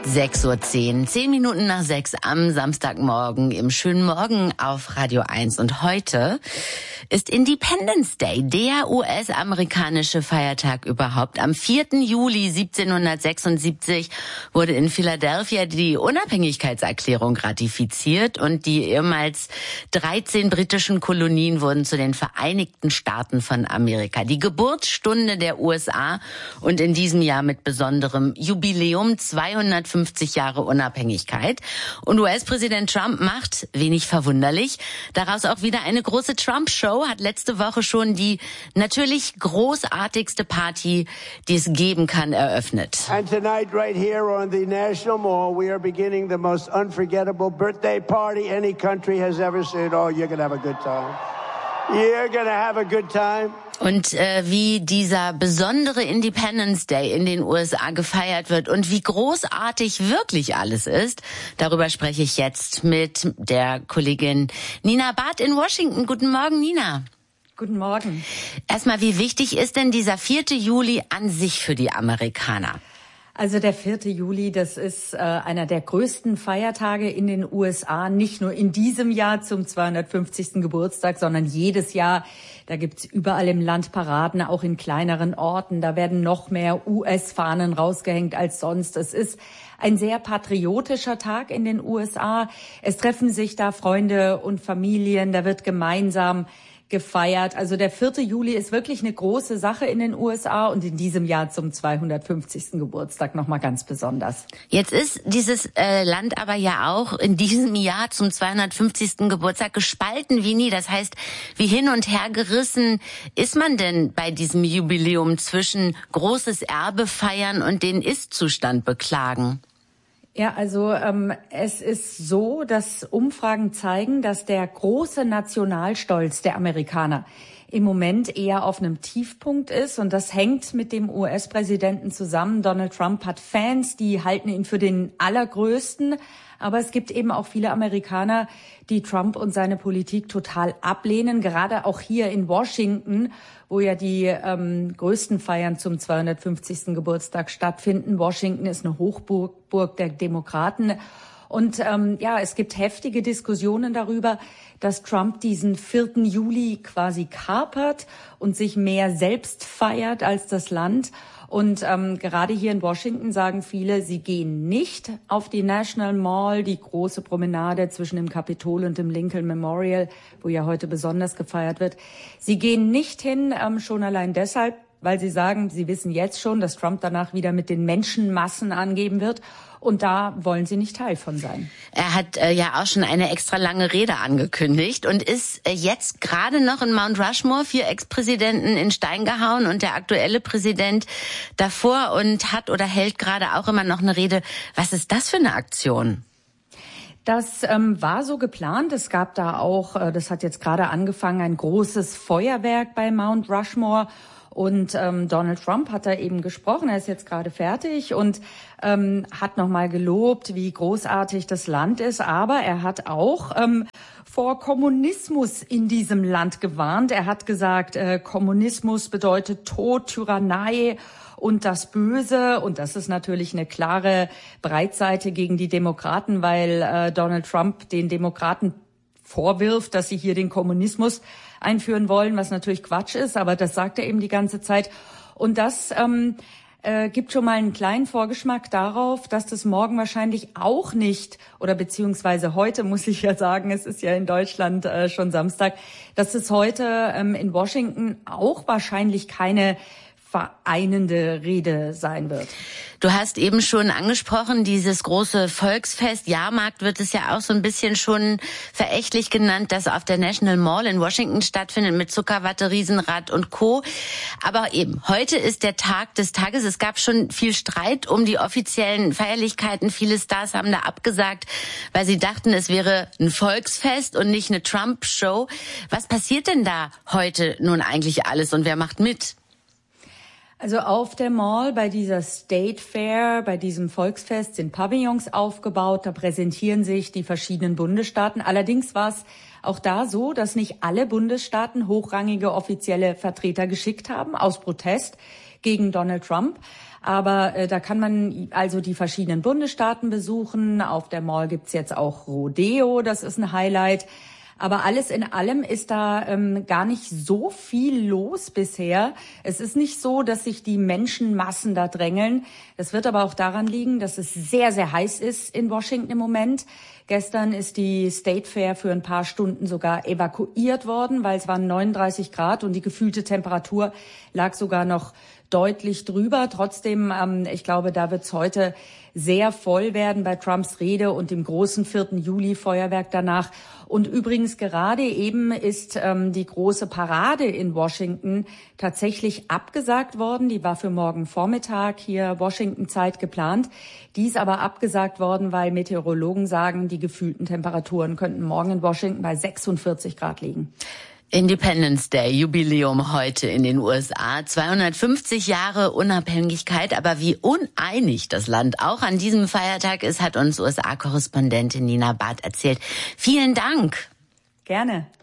6:10 Uhr, 10 Minuten nach 6 am Samstagmorgen im schönen Morgen auf Radio 1. Und heute ist Independence Day, der US-amerikanische Feiertag überhaupt. Am 4. Juli 1776 wurde in Philadelphia die Unabhängigkeitserklärung ratifiziert und die ehemals 13 britischen Kolonien wurden zu den Vereinigten Staaten von Amerika. Die Geburtsstunde der USA und in diesem Jahr mit besonderem Jubiläum 250 Jahre Unabhängigkeit. Und US-Präsident Trump macht, wenig verwunderlich, daraus auch wieder eine große Trump-Show, hat letzte Woche schon die natürlich großartigste Party, die es geben kann, eröffnet. And tonight right here on the National Mall, we are beginning the most unforgettable birthday party any country has ever seen. Oh, you're gonna have a good time. You're gonna have a good time. Und wie dieser besondere Independence Day in den USA gefeiert wird und wie großartig wirklich alles ist, darüber spreche ich jetzt mit der Kollegin Nina Barth in Washington. Guten Morgen, Nina. Guten Morgen. Erstmal, wie wichtig ist denn dieser 4. Juli an sich für die Amerikaner? Also der 4. Juli, das ist einer der größten Feiertage in den USA, nicht nur in diesem Jahr zum 250. Geburtstag, sondern jedes Jahr. Da gibt's überall im Land Paraden, auch in kleineren Orten. Da werden noch mehr US-Fahnen rausgehängt als sonst. Es ist ein sehr patriotischer Tag in den USA. Es treffen sich da Freunde und Familien, da wird gemeinsam gefeiert. Also der 4. Juli ist wirklich eine große Sache in den USA und in diesem Jahr zum 250. Geburtstag nochmal ganz besonders. Jetzt ist dieses Land aber ja auch in diesem Jahr zum 250. Geburtstag gespalten wie nie. Das heißt, wie hin und her gerissen ist man denn bei diesem Jubiläum zwischen großes Erbe feiern und den Ist-Zustand beklagen? Ja, also es ist so, dass Umfragen zeigen, dass der große Nationalstolz der Amerikaner im Moment eher auf einem Tiefpunkt ist. Und das hängt mit dem US-Präsidenten zusammen. Donald Trump hat Fans, die halten ihn für den Allergrößten. Aber es gibt eben auch viele Amerikaner, die Trump und seine Politik total ablehnen. Gerade auch hier in Washington, wo ja die größten Feiern zum 250. Geburtstag stattfinden. Washington ist eine Hochburg der Demokraten. Und es gibt heftige Diskussionen darüber, dass Trump diesen 4. Juli quasi kapert und sich mehr selbst feiert als das Land. Und gerade hier in Washington sagen viele, sie gehen nicht auf die National Mall, die große Promenade zwischen dem Kapitol und dem Lincoln Memorial, wo ja heute besonders gefeiert wird. Sie gehen nicht hin, schon allein deshalb, weil sie sagen, sie wissen jetzt schon, dass Trump danach wieder mit den Menschenmassen angeben wird. Und da wollen sie nicht Teil von sein. Er hat ja auch schon eine extra lange Rede angekündigt und ist jetzt gerade noch in Mount Rushmore, 4 Ex-Präsidenten in Stein gehauen und der aktuelle Präsident davor und hat oder hält gerade auch immer noch eine Rede. Was ist das für eine Aktion? Das war so geplant. Es gab da auch, das hat jetzt gerade angefangen, ein großes Feuerwerk bei Mount Rushmore. Und Donald Trump hat da eben gesprochen, er ist jetzt gerade fertig und hat nochmal gelobt, wie großartig das Land ist. Aber er hat auch vor Kommunismus in diesem Land gewarnt. Er hat gesagt, Kommunismus bedeutet Tod, Tyrannei und das Böse. Und das ist natürlich eine klare Breitseite gegen die Demokraten, weil Donald Trump den Demokraten vorwirft, dass sie hier den Kommunismus einführen wollen, was natürlich Quatsch ist, aber das sagt er eben die ganze Zeit. Und das gibt schon mal einen kleinen Vorgeschmack darauf, dass das morgen wahrscheinlich auch nicht, oder beziehungsweise heute, muss ich ja sagen, es ist ja in Deutschland schon Samstag, dass es heute in Washington auch wahrscheinlich keine vereinende Rede sein wird. Du hast eben schon angesprochen, dieses große Volksfest, Jahrmarkt wird es ja auch so ein bisschen schon verächtlich genannt, das auf der National Mall in Washington stattfindet mit Zuckerwatte, Riesenrad und Co. Aber eben, heute ist der Tag des Tages. Es gab schon viel Streit um die offiziellen Feierlichkeiten. Viele Stars haben da abgesagt, weil sie dachten, es wäre ein Volksfest und nicht eine Trump-Show. Was passiert denn da heute nun eigentlich alles und wer macht mit? Also auf der Mall bei dieser State Fair, bei diesem Volksfest sind Pavillons aufgebaut, da präsentieren sich die verschiedenen Bundesstaaten. Allerdings war es auch da so, dass nicht alle Bundesstaaten hochrangige offizielle Vertreter geschickt haben, aus Protest gegen Donald Trump. Aber da kann man also die verschiedenen Bundesstaaten besuchen. Auf der Mall gibt's jetzt auch Rodeo, das ist ein Highlight. Aber alles in allem ist da gar nicht so viel los bisher. Es ist nicht so, dass sich die Menschenmassen da drängeln. Das wird aber auch daran liegen, dass es sehr, sehr heiß ist in Washington im Moment. Gestern ist die State Fair für ein paar Stunden sogar evakuiert worden, weil es waren 39 Grad und die gefühlte Temperatur lag sogar noch deutlich drüber. Trotzdem, ich glaube, da wird es heute sehr voll werden bei Trumps Rede und dem großen 4. Juli-Feuerwerk danach. Und übrigens gerade eben ist die große Parade in Washington tatsächlich abgesagt worden. Die war für morgen Vormittag hier Washington-Zeit geplant. Die ist aber abgesagt worden, weil Meteorologen sagen, die gefühlten Temperaturen könnten morgen in Washington bei 46 Grad liegen. Independence Day, Jubiläum heute in den USA. 250 Jahre Unabhängigkeit, aber wie uneinig das Land auch an diesem Feiertag ist, hat uns USA-Korrespondentin Nina Barth erzählt. Vielen Dank. Gerne.